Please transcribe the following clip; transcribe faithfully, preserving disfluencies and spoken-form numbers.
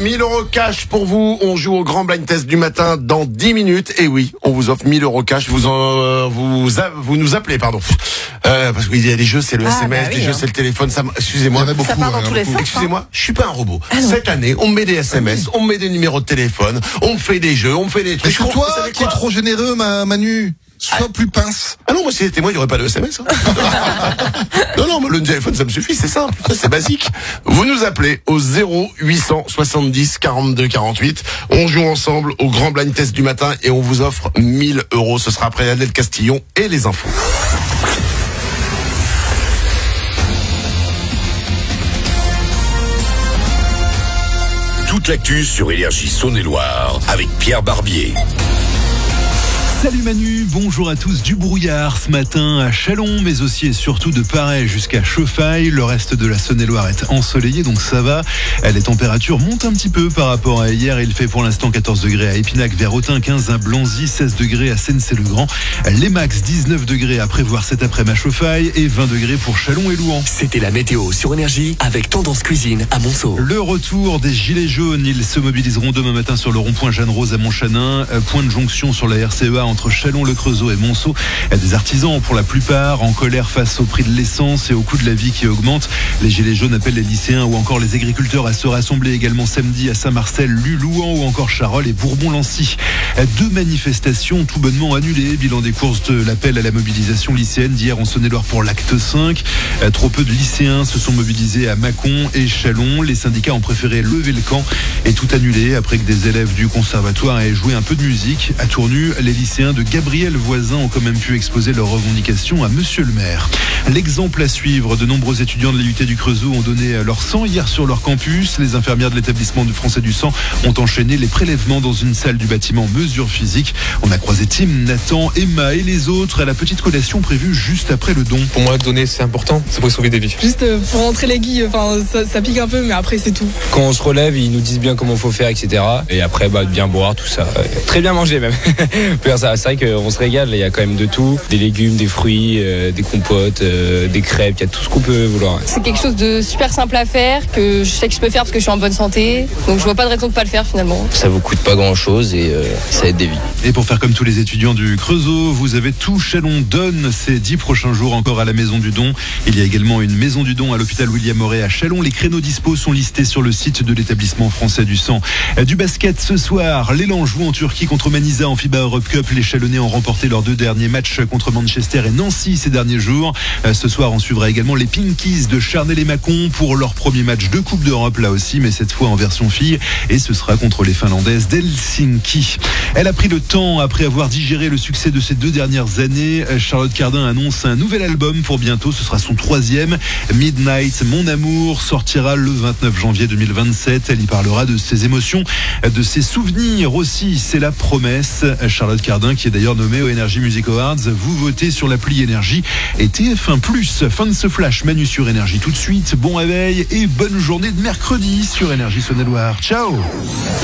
mille euros cash pour vous. On joue au grand blind test du matin dans dix minutes. Et oui, on vous offre mille euros cash. Vous en, euh, vous, a, vous nous appelez, pardon. Euh, parce qu'il y a des jeux, c'est le ah, S M S, bah des oui, jeux, hein. c'est le téléphone. Ça, excusez-moi. Ça, ça part dans tous les sens. Excusez-moi, je suis pas un robot. Ah, Cette année, on me met des S M S, on me met des numéros de téléphone, on me fait des jeux, on me fait des trucs. Mais c'est toi qui es trop généreux, ma Manu. Sois ah. plus pince. Ah non, moi, si c'était moi, il n'y aurait pas de S M S. Hein. non, non, le téléphone, ça me suffit, c'est simple, c'est basique. Vous nous appelez au zéro huit cent soixante-dix quarante-deux quarante-huit. On joue ensemble au grand blind test du matin et on vous offre mille euros. Ce sera après Adèle Castillon et les infos. Toute l'actu sur Énergie Saône-et-Loire avec Pierre Barbier. Salut Manu, bonjour à tous. Du brouillard ce matin à Châlons, mais aussi et surtout de Paray jusqu'à Chauffaille. Le reste de la Saône-et-Loire est ensoleillé, donc ça va. Les températures montent un petit peu par rapport à hier. Il fait pour l'instant quatorze degrés à Épinac, vers Autun, quinze à Blanzy, seize degrés à Sennecey-le-Grand. Les max, dix-neuf degrés à prévoir cet après-midi à Chauffaille et vingt degrés pour Châlons et Louhans. C'était la météo sur Énergie avec Tendance Cuisine à Monceau. Le retour des gilets jaunes, ils se mobiliseront demain matin sur le rond-point Jeanne-Rose à Montchanin. Point de jonction sur la R C E A entre Châlons, Le Creusot et Monceau. Des artisans pour la plupart en colère face au prix de l'essence et au coût de la vie qui augmente. Les gilets jaunes appellent les lycéens ou encore les agriculteurs à se rassembler également samedi à Saint-Marcel, Luluan ou encore Charolles et Bourbon-Lancy. Deux manifestations tout bonnement annulées. Bilan des courses de l'appel à la mobilisation lycéenne d'hier en Saône-et-Loire pour l'acte cinq. Trop peu de lycéens se sont mobilisés à Mâcon et Châlons. Les syndicats ont préféré lever le camp et tout annuler après que des élèves du conservatoire aient joué un peu de musique. À Tournu, les lycéens de Gabriel Voisin ont quand même pu exposer leurs revendications à monsieur le maire. L'exemple à suivre, de nombreux étudiants de l'I U T du Creusot ont donné leur sang hier sur leur campus. Les infirmières de l'établissement du Français du Sang ont enchaîné les prélèvements dans une salle du bâtiment Mesure Physique. On a croisé Tim, Nathan, Emma et les autres à la petite collation prévue juste après le don. Pour moi, donner c'est important, ça pourrait sauver des vies. Juste pour rentrer l'aiguille, enfin ça, ça pique un peu, mais après c'est tout. Quand on se relève, ils nous disent bien comment faut faire, et cetera. Et après, bah, bien boire, tout ça. Très bien manger même. C'est vrai qu'on se régale, il y a quand même de tout. Des légumes, des fruits, euh, des compotes, euh, des crêpes, il y a tout ce qu'on peut vouloir. C'est quelque chose de super simple à faire, que je sais que je peux faire parce que je suis en bonne santé. Donc je vois pas de raison de pas le faire finalement. Ça vous coûte pas grand chose et euh, ça aide des vies. Et pour faire comme tous les étudiants du Creusot, vous avez tout Châlons donne ces dix prochains jours encore à la Maison du Don. Il y a également une Maison du Don à l'hôpital William Moret à Châlons. Les créneaux dispo sont listés sur le site de l'établissement français du sang. Du basket ce soir, l'élan joue en Turquie contre Manisa en FIBA Europe Cup. Les Chalonnais ont remporté leurs deux derniers matchs contre Manchester et Nancy ces derniers jours. Ce soir, on suivra également les Pinkies de Charnel et Mâcon pour leur premier match de Coupe d'Europe là aussi, mais cette fois en version fille. Et ce sera contre les Finlandaises d'Helsinki. Elle a pris le temps après avoir digéré le succès de ces deux dernières années. Charlotte Cardin annonce un nouvel album pour bientôt. Ce sera son troisième. Midnight, Mon Amour, sortira le vingt-neuf janvier deux mille vingt-sept. Elle y parlera de ses émotions, de ses souvenirs aussi. C'est la promesse. Charlotte Cardin qui est d'ailleurs nommée aux Energy Music Awards. Vous votez sur l'appli Énergie et T F un plus. Fin de ce flash Manu sur Énergie tout de suite. Bon réveil et bonne journée de mercredi sur Énergie Saône-et-Loire. Ciao.